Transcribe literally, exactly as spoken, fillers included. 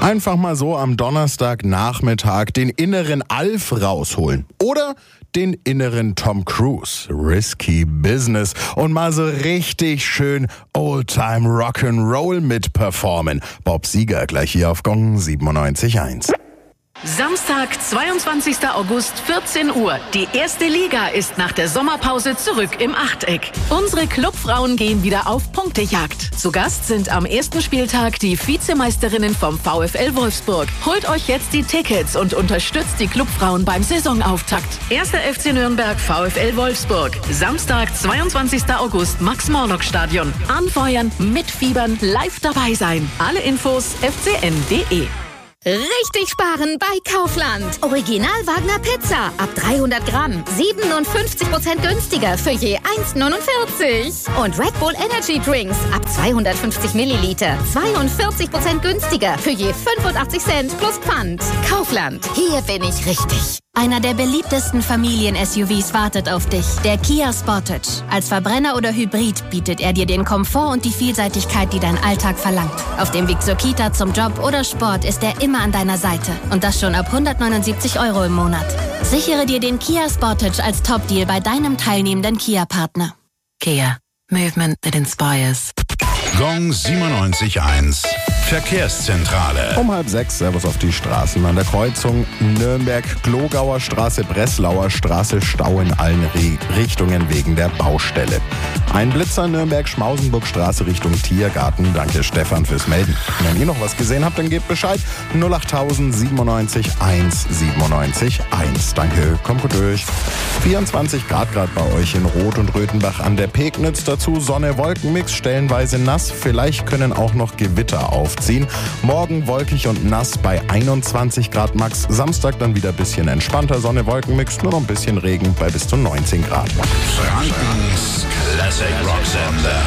Einfach mal so am Donnerstagnachmittag den inneren Alf rausholen. Oder den inneren Tom Cruise. Risky Business. Und mal so richtig schön Oldtime Rock'n'Roll mitperformen. Bob Seger gleich hier auf Gong siebenundneunzig Komma eins. Samstag, zweiundzwanzigster August, vierzehn Uhr. Die erste Liga ist nach der Sommerpause zurück im Achteck. Unsere Clubfrauen gehen wieder auf Punktejagd. Zu Gast sind am ersten Spieltag die Vizemeisterinnen vom VfL Wolfsburg. Holt euch jetzt die Tickets und unterstützt die Clubfrauen beim Saisonauftakt. erster F C Nürnberg, VfL Wolfsburg. Samstag, zweiundzwanzigster August, Max-Morlock-Stadion. Anfeuern, mitfiebern, live dabei sein. Alle Infos f c n punkt d e. Richtig sparen bei Kaufland. Original Wagner Pizza ab dreihundert Gramm. siebenundfünfzig Prozent günstiger für je eins neunundvierzig. Und Red Bull Energy Drinks ab zweihundertfünfzig Milliliter. zweiundvierzig Prozent günstiger für je fünfundachtzig Cent plus Pfand. Kaufland. Hier bin ich richtig. Einer der beliebtesten Familien-S U Vs wartet auf dich, der Kia Sportage. Als Verbrenner oder Hybrid bietet er dir den Komfort und die Vielseitigkeit, die dein Alltag verlangt. Auf dem Weg zur Kita, zum Job oder Sport ist er immer an deiner Seite. Und das schon ab hundertneunundsiebzig Euro im Monat. Sichere dir den Kia Sportage als Top-Deal bei deinem teilnehmenden Kia-Partner. Kia. Movement that inspires. Gong siebenundneunzig Komma eins. Verkehrszentrale. Um halb sechs, Servus auf die Straßen. An der Kreuzung Nürnberg-Glogauer Straße, Breslauer Straße, Stau in allen Re- Richtungen wegen der Baustelle. Ein Blitzer Nürnberg-Schmausenburg-Straße Richtung Tiergarten. Danke Stefan fürs Melden. Wenn ihr noch was gesehen habt, dann gebt Bescheid. null acht siebenundneunzig eins siebenundneunzig eins. Danke, kommt gut durch. vierundzwanzig Grad gerade bei euch in Roth und Röthenbach an der Pegnitz. Dazu Sonne-Wolken-Mix, stellenweise nass. Vielleicht können auch noch Gewitter aufziehen. Morgen wolkig und nass bei einundzwanzig Grad max. Samstag dann wieder ein bisschen entspannter. Sonne-Wolken-Mix, nur noch ein bisschen Regen bei bis zu neunzehn Grad. Frankens Classic Rock Sender.